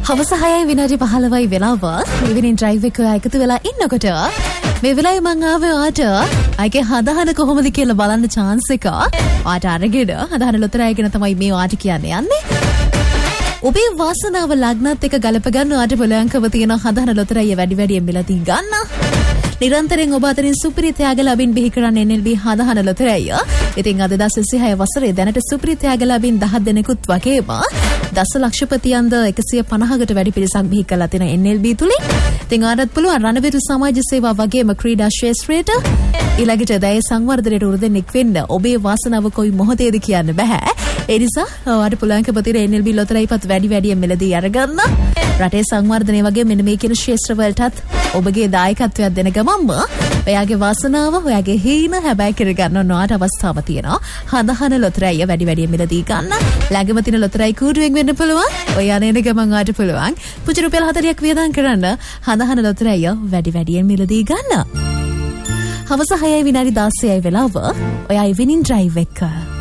හවස 6යි විනාඩි 15යි වෙලාව. ඉවිනින් ඩ්‍රයිව් එක එකතු වෙලා ඉන්නකොට මේ වෙලාවේ මං ආවේ ආට අයගේ හදහන කොහොමද කියලා බලන්න chance එක ආට අරගෙන හදහන ලොතරැයි ගැන තමයි මේ ආට කියන්නේ යන්නේ. ඔබේ වාසනාව ලග්නත් එක්ක ගලප ගන්න ආට බලංකව තියෙන හදහන ලොතරැයි වැඩි වැඩියෙන් මිලදී ගන්න. නිරන්තරයෙන් ඔබ අතරින් සුපිරි ත්‍යාග ලැබින් බිහි කරන NLB හදහන ලොතරැයි. ඉතින් අද 2026 වසරේ දැනට සුපිරි ත්‍යාග ලැබින් 10 දෙනෙකුත් වගේම දස ලක්ෂපතියන්ද 150කට වැඩි පිරිසක් බිහි කරලා තියෙන NLB තුලින් ඉතින් ආරත් පුළුවන් රණවිරු සමාජ සේවා වගේම ක්‍රීඩා ක්ෂේත්‍රයට ඊළඟට දය සංවර්ධනයට උරුදෙනෙක් වෙන්න ඔබේ වාසනාව කොයි මොහොතේද කියන්න බෑ. ඒ නිසා ආට පුළුවන්කම තියෙන NLB ලොතරැයිපත් වැඩි වැඩියෙන් මෙලදී අරගන්න. රටේ සංවර්ධනය වගේ මෙන්න මේ කියන ක්ෂේත්‍ර වලටත් ඔබගේ දායකත්වයක් දෙන ගමන්ම ඔයාගේ වාසනාව ඔයාගේ හීන හැබැයි කරගන්න ඕනට අවස්ථාව තියෙනවා. හදහන ලොතරැයිය වැඩි වැඩියෙන් මෙලදී ගන්න. ළඟම තියෙන ලොතරැයි කූඩුවෙන් වෙන්න පුළුවන්. ඔයා නේන ගමන් ආට පුළුවන්. පුංචි රුපියල් 40ක් වියදම් කරන්න හදහන ලොතරැයිය වැඩි වැඩියෙන් මෙලදී ගන්න. හවස 6යි විනාඩි 16යි වෙලාව. ඔයා ඉවිනින් ඩ්‍රයිව් එක